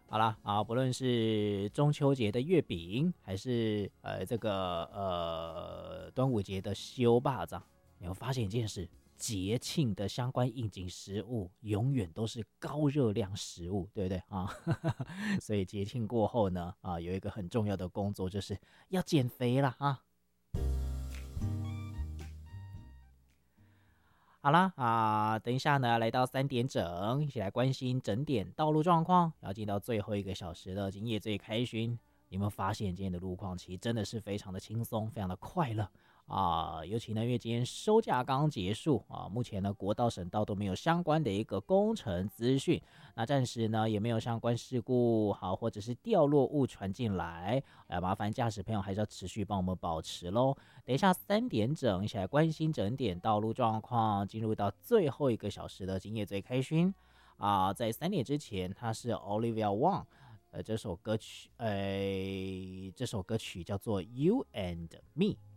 好啦啊，不论是中秋节的月饼，还是端午节的修霸掌，你会发现一件事：节庆的相关应景食物永远都是高热量食物，对不对啊？所以节庆过后呢，有一个很重要的工作就是要减肥啦啊。好啦等一下呢，来到3点整，一起来关心整点道路状况。要进到最后一个小时的今夜最开勋，有没有发现今天的路况其实真的是非常的轻松，非常的快乐尤其呢，因为今天收假刚结束目前呢国道、省道都没有相关的一个工程资讯，那暂时呢也没有相关事故或者是掉落物传进来，麻烦驾驶朋友还是要持续帮我们保持咯。等一下3点整，一起来关心整点道路状况，进入到最后一个小时的今夜最开勋在3点之前，它是 Olivia Wong。这首歌曲叫做《You and Me》。